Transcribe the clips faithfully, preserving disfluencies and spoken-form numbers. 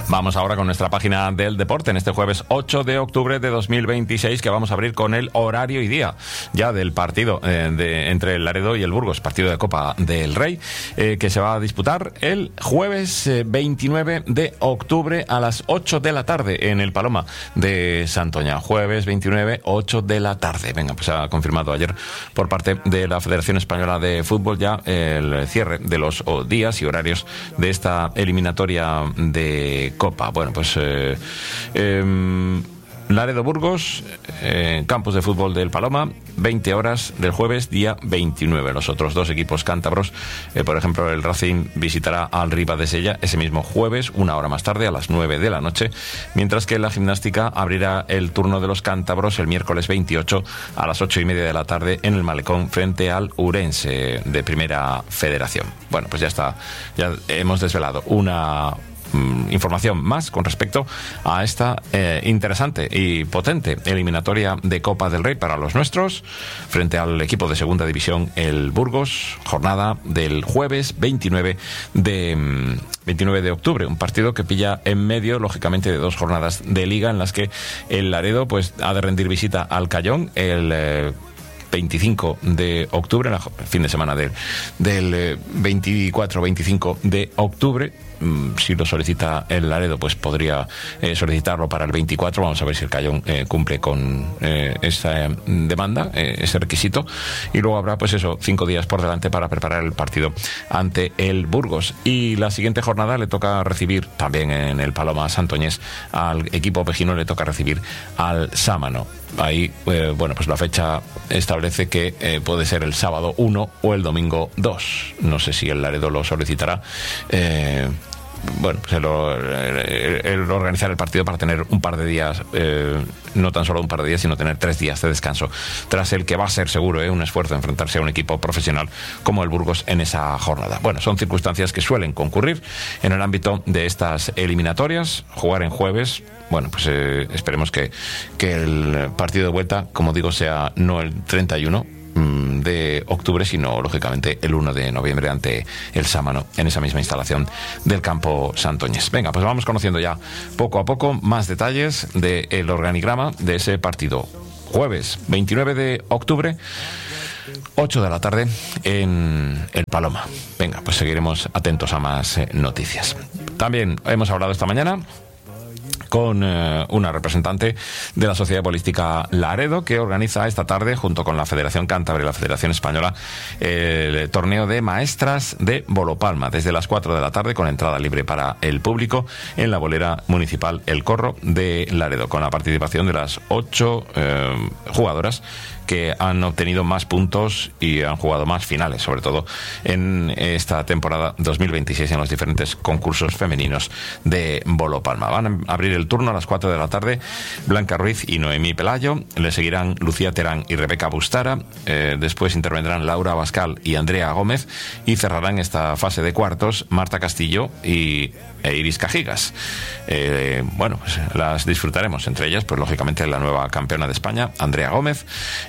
Vamos ahora con nuestra página del deporte en este jueves ocho de octubre de dos mil veintiséis, que vamos a abrir con el horario y día ya del partido eh, de, entre el Laredo y el Burgos, partido de Copa del Rey, eh, que se va a disputar el jueves eh, veintinueve de octubre a las ocho de la tarde en el Paloma de Santoña. Jueves veintinueve, ocho de la tarde. Venga, pues ha confirmado ayer por parte de la Federación Española de Fútbol ya el cierre de los oh, días y horarios de esta eliminatoria de Copa. Bueno, pues eh, eh, Laredo Burgos, eh, campus de fútbol del Paloma, veinte horas del jueves, día veintinueve. Los otros dos equipos cántabros, eh, por ejemplo, el Racing visitará al Ribadesella ese mismo jueves, una hora más tarde, a las nueve de la noche, mientras que la Gimnástica abrirá el turno de los cántabros el miércoles veintiocho a las ocho y media de la tarde en el Malecón frente al Urense de Primera Federación. Bueno, pues ya está, ya hemos desvelado una información más con respecto a esta eh, interesante y potente eliminatoria de Copa del Rey para los nuestros frente al equipo de segunda división, el Burgos, jornada del jueves veintinueve de octubre, un partido que pilla en medio, lógicamente, de dos jornadas de liga en las que el Laredo pues ha de rendir visita al Cayón el eh, veinticinco de octubre, el fin de semana del, del veinticuatro veinticinco de octubre. Si lo solicita el Laredo, pues podría eh, solicitarlo para el veinticuatro. Vamos a ver si el Cayón eh, cumple con eh, esa eh, demanda, eh, ese requisito. Y luego habrá, pues eso, cinco días por delante para preparar el partido ante el Burgos. Y la siguiente jornada le toca recibir, también en el Paloma Santoñés, al equipo pejino le toca recibir al Sámano. Ahí, eh, bueno, pues la fecha establece que eh, puede ser el sábado uno o el domingo dos. No sé si el Laredo lo solicitará. Eh, bueno, pues el, el, el organizar el partido para tener un par de días, eh, no tan solo un par de días, sino tener tres días de descanso, tras el que va a ser seguro eh, un esfuerzo enfrentarse a un equipo profesional como el Burgos en esa jornada. Bueno, son circunstancias que suelen concurrir en el ámbito de estas eliminatorias. Jugar en jueves, bueno, pues eh, esperemos que, que el partido de vuelta, como digo, sea no el treinta y uno de octubre, sino lógicamente el uno de noviembre ante el Sámano, en esa misma instalación del campo santoñés. Venga, pues vamos conociendo ya poco a poco más detalles del organigrama de ese partido. Jueves veintinueve de octubre, ocho de la tarde en el Paloma. Venga, pues seguiremos atentos a más eh, noticias. También hemos hablado esta mañana con eh, una representante de la Sociedad Bolística Laredo, que organiza esta tarde, junto con la Federación Cántabra y la Federación Española, el torneo de maestras de Bolopalma, desde las cuatro de la tarde, con entrada libre para el público, en la bolera municipal El Corro de Laredo, con la participación de las ocho eh, jugadoras que han obtenido más puntos y han jugado más finales, sobre todo en esta temporada dos mil veintiséis en los diferentes concursos femeninos de Bolopalma. Van a abrir el turno a las cuatro de la tarde Blanca Ruiz y Noemí Pelayo, le seguirán Lucía Terán y Rebeca Bustara, eh, después intervendrán Laura Abascal y Andrea Gómez, y cerrarán esta fase de cuartos Marta Castillo y e Iris Cajigas. Eh, bueno, pues las disfrutaremos, entre ellas, pues lógicamente la nueva campeona de España, Andrea Gómez,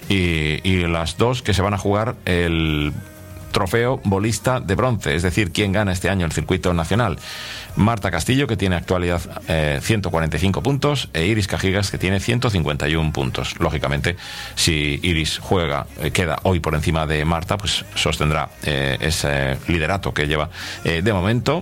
y, y las dos que se van a jugar el trofeo bolista de bronce, es decir, quién gana este año el circuito nacional. Marta Castillo, que tiene actualidad eh, ciento cuarenta y cinco puntos, e Iris Cajigas, que tiene ciento cincuenta y uno puntos. Lógicamente, si Iris juega, eh, queda hoy por encima de Marta, pues sostendrá eh, ese liderato que lleva eh, de momento.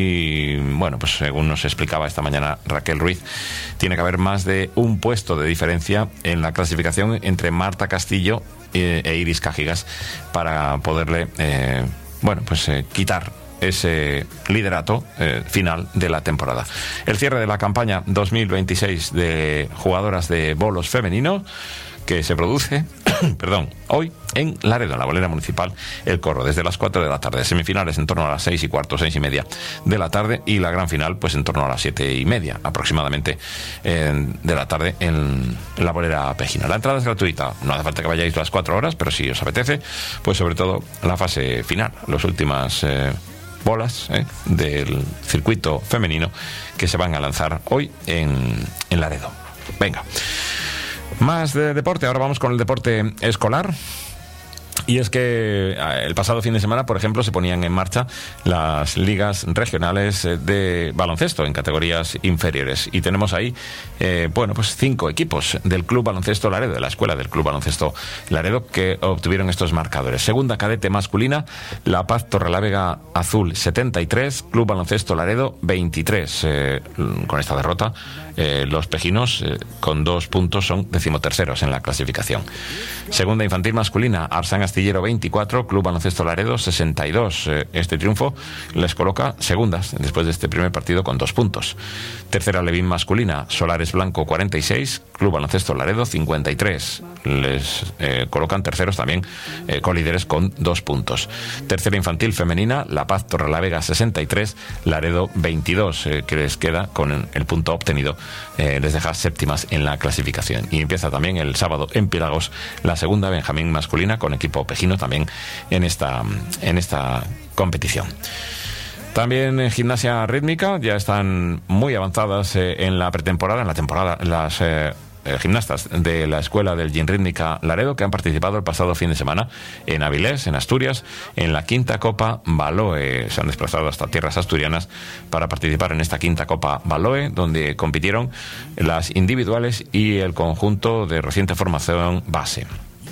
Y bueno, pues según nos explicaba esta mañana Raquel Ruiz, tiene que haber más de un puesto de diferencia en la clasificación entre Marta Castillo e, e Iris Cajigas para poderle, eh, bueno, pues eh, quitar ese liderato eh, final de la temporada. El cierre de la campaña dos mil veintiséis de jugadoras de bolos femenino, que se produce perdón, hoy en Laredo, en la bolera municipal El Corro, desde las cuatro de la tarde. Semifinales en torno a las seis y cuarto, seis y media de la tarde, y la gran final pues en torno a las siete y media aproximadamente eh, de la tarde en la bolera pejina. La entrada es gratuita, no hace falta que vayáis las cuatro horas, pero si os apetece, pues sobre todo la fase final, las últimas eh, bolas eh, del circuito femenino que se van a lanzar hoy en, en Laredo. Venga, más de deporte. Ahora vamos con el deporte escolar. Y es que el pasado fin de semana, por ejemplo, se ponían en marcha las ligas regionales de baloncesto en categorías inferiores. Y tenemos ahí, eh, bueno, pues cinco equipos del Club Baloncesto Laredo, de la escuela del Club Baloncesto Laredo, que obtuvieron estos marcadores. Segunda cadete masculina, La Paz Torrelavega Azul setenta y tres, Club Baloncesto Laredo veintitrés. Eh, con esta derrota, eh, los pejinos eh, con dos puntos son decimoterceros en la clasificación. Segunda infantil masculina, Arsán Astillero veinticuatro, Club Baloncesto Laredo sesenta y dos. Este triunfo les coloca segundas después de este primer partido con dos puntos. Tercera Levín masculina, Solares Blanco cuarenta y seis, Club Baloncesto Laredo cincuenta y tres. Les eh, colocan terceros también, eh, colíderes con dos puntos. Tercera infantil femenina, La Paz Torrelavega sesenta y tres, Laredo veintidós, eh, que les queda con el punto obtenido, eh, les deja séptimas en la clasificación. Y empieza también el sábado en Pilagos la segunda Benjamín masculina con equipo pejino también en esta, en esta competición. También en gimnasia rítmica ya están muy avanzadas eh, en la pretemporada, en la temporada, las eh, eh, gimnastas de la Escuela del Gin Rítmica Laredo, que han participado el pasado fin de semana en Avilés, en Asturias, en la quinta Copa Baloe. Se han desplazado hasta tierras asturianas para participar en esta quinta Copa Baloe, donde compitieron las individuales y el conjunto de reciente formación base.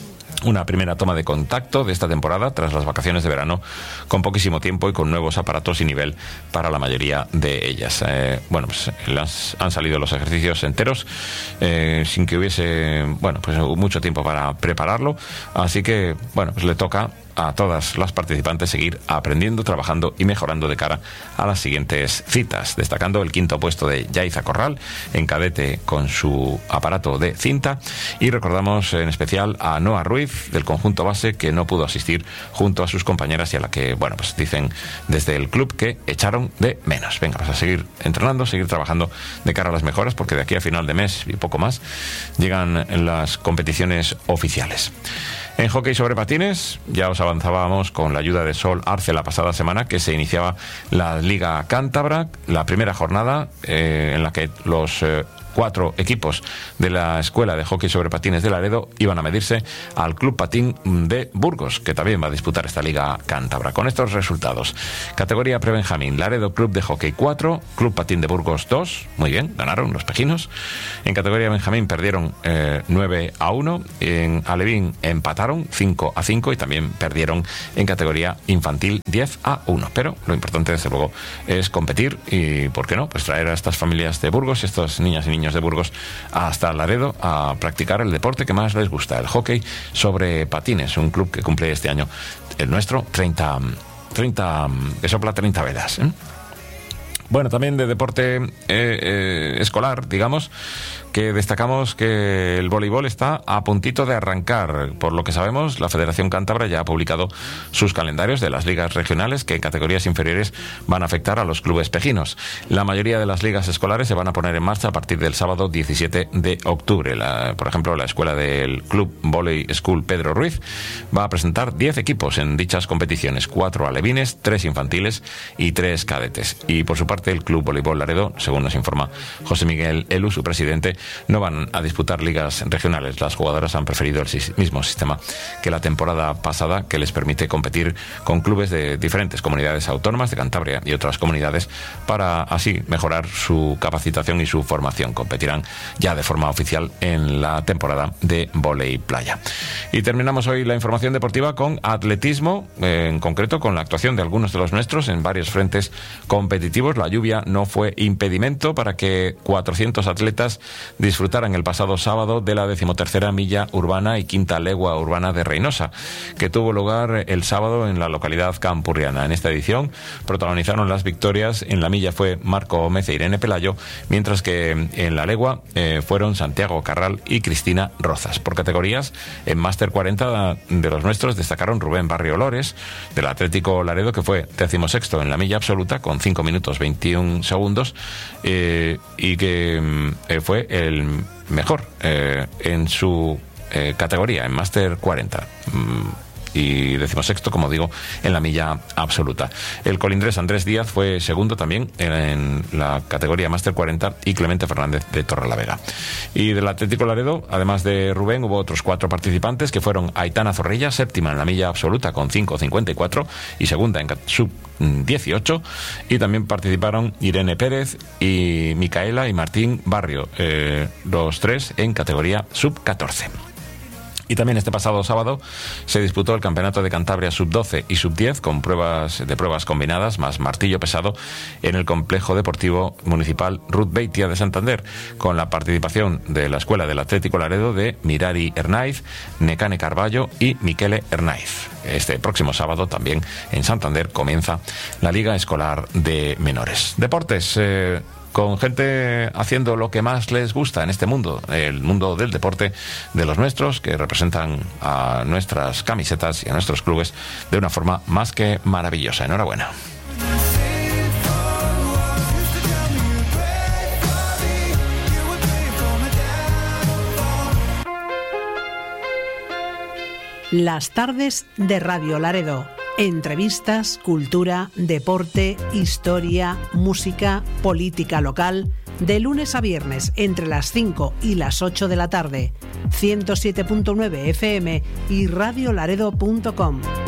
Una primera toma de contacto de esta temporada tras las vacaciones de verano, con poquísimo tiempo y con nuevos aparatos y nivel para la mayoría de ellas. Eh, bueno, pues las, han salido los ejercicios enteros eh, sin que hubiese, bueno, pues mucho tiempo para prepararlo, así que, bueno, pues le toca a todas las participantes seguir aprendiendo, trabajando y mejorando de cara a las siguientes citas, destacando el quinto puesto de Yaiza Corral en cadete con su aparato de cinta, y recordamos en especial a Noa Ruiz del conjunto base, que no pudo asistir junto a sus compañeras y a la que, bueno, pues dicen desde el club que echaron de menos. Venga, pues a seguir entrenando, seguir trabajando de cara a las mejoras, porque de aquí a final de mes y poco más llegan las competiciones oficiales. En hockey sobre patines, ya os avanzábamos con la ayuda de Sol Arce la pasada semana que se iniciaba la Liga Cántabra, la primera jornada eh, en la que los eh, cuatro equipos de la Escuela de Hockey sobre Patines de Laredo iban a medirse al Club Patín de Burgos, que también va a disputar esta Liga Cántabra. Con estos resultados: categoría pre-Benjamín, Laredo Club de Hockey cuatro, Club Patín de Burgos dos, muy bien, ganaron los pejinos. En categoría Benjamín perdieron eh, nueve a uno, en Alevín empataron cinco a cinco y también perdieron en categoría infantil diez a uno. Pero lo importante, desde luego, es competir y, ¿por qué no?, pues traer a estas familias de Burgos y estas niñas y niños de Burgos hasta Laredo a practicar el deporte que más les gusta, el hockey sobre patines, un club que cumple este año, el nuestro, treinta, treinta, que sopla treinta velas, ¿eh? Bueno, también de deporte eh, eh, escolar, digamos, que destacamos que el voleibol está a puntito de arrancar. Por lo que sabemos, la Federación Cántabra ya ha publicado sus calendarios de las ligas regionales que en categorías inferiores van a afectar a los clubes pejinos. La mayoría de las ligas escolares se van a poner en marcha a partir del sábado diecisiete de octubre. La, por ejemplo, la escuela del Club Volley School Pedro Ruiz va a presentar diez equipos en dichas competiciones, cuatro alevines, tres infantiles y tres cadetes. Y por su parte, el Club Voleibol Laredo, según nos informa José Miguel Elu, su presidente, no van a disputar ligas regionales. Las jugadoras han preferido el mismo sistema que la temporada pasada, que les permite competir con clubes de diferentes comunidades autónomas de Cantabria y otras comunidades para así mejorar su capacitación y su formación. Competirán ya de forma oficial en la temporada de vóley playa. Y terminamos hoy la información deportiva con atletismo, eh, en concreto con la actuación de algunos de los nuestros en varios frentes competitivos. La lluvia no fue impedimento para que cuatrocientos atletas disfrutaran el pasado sábado de la decimotercera milla urbana y quinta legua urbana de Reynosa, que tuvo lugar el sábado en la localidad campurriana. En esta edición protagonizaron las victorias. En la milla fue Marco Gómez e Irene Pelayo, mientras que en la legua eh, fueron Santiago Carral y Cristina Rozas. Por categorías, en Máster cuarenta de los nuestros destacaron Rubén Barrio Lores, del Atlético Laredo, que fue decimosexto en la milla absoluta con cinco minutos veintiún segundos eh, y que eh, fue el mejor eh, en su eh, categoría, en Máster cuarenta. Mm, y decimosexto, como digo, en la milla absoluta. El colindrés Andrés Díaz fue segundo también en la categoría Máster cuarenta y Clemente Fernández de Torrelavega. Y del Atlético Laredo, además de Rubén, hubo otros cuatro participantes que fueron Aitana Zorrilla, séptima en la milla absoluta con cinco cincuenta y cuatro y segunda en sub dieciocho, y también participaron Irene Pérez y Micaela y Martín Barrio, eh, los tres en categoría sub catorce. Y también este pasado sábado se disputó el Campeonato de Cantabria sub doce y sub diez con pruebas de pruebas combinadas más martillo pesado en el Complejo Deportivo Municipal Ruth Beitia de Santander, con la participación de la Escuela del Atlético Laredo de Mirari Hernaiz, Necane Carballo y Miquele Hernaiz. Este próximo sábado también en Santander comienza la Liga Escolar de Menores. Deportes, eh, con gente haciendo lo que más les gusta en este mundo, el mundo del deporte de los nuestros, que representan a nuestras camisetas y a nuestros clubes de una forma más que maravillosa. Enhorabuena. Las tardes de Radio Laredo. Entrevistas, cultura, deporte, historia, música, política local. De lunes a viernes entre las cinco y las ocho de la tarde. ciento siete punto nueve F M y radiolaredo punto com.